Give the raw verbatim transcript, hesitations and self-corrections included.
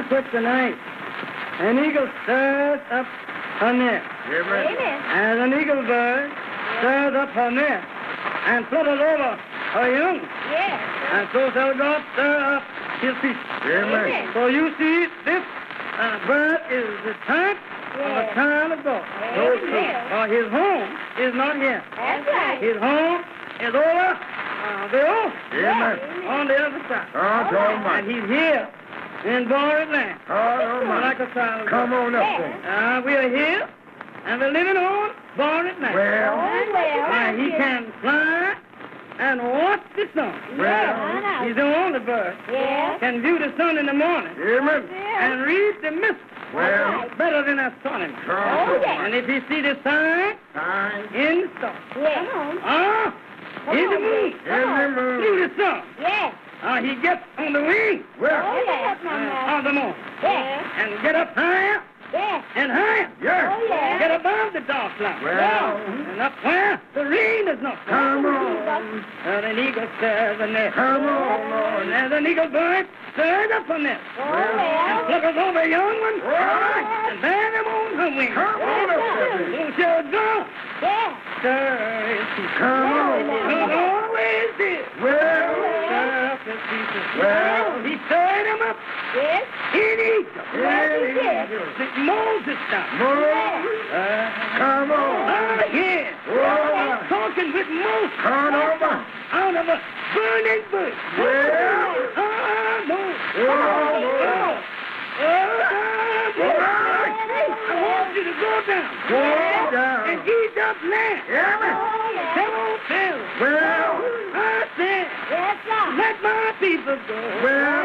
banquet tonight. An eagle stirs up her nest. Amen. Amen. And an eagle bird stirs up her nest and flutters over her young. Yes. And so shall God stir up his people. Amen. So you see, this uh, bird is the type of the Yes. child of God. Amen. For his home is not here. That's right. His home is over uh, the ocean. Amen. On the other side. God And Almighty. he's here in borrowed land. God Like Almighty. a child of Come God. on up Yes. then. Uh, we are here, and we're living on borrowed land. Well, Oh, well. Uh, he can fly and watch the sun. well, He's the only bird. Yes. Can view the sun in the morning amen. and read the mist Well, better than astronomy. God Oh, yes. And Almighty. if you see the sign Time in the star, Yes. Come on. ah, in the moon, in the moon. through the sun, Yes. uh, he gets on the wing Well, Oh, yes. uh, of the moon Yes. and get up higher Yes. and higher. yes. Oh, yes. Get above the dark cloud. Well, And up where the rain is not come falling. on. And an eagle stirs a nest. Come on, And Lord. there's an eagle bird stirs up a nest. Oh, And well. flickers over a young one. Right. And bear them on her wings. Come on up there. So shall God Yes. stir his people. Come on. God always did. Well, Stir up his people. Well. He stirred them up Yes. in Egypt. Yes, he did. With Moses time. Lord, Uh, come on. Ah, yeah. Well, Talking with Moses God Almighty. out of a burning bush. Well, Ah, Moses. well, Oh, ah, Moses. I want you to go down go down. and eat up land. Amen. Oh, yes. Come on, Pharaoh. Well, I said, Yes, sir. let my people go. well,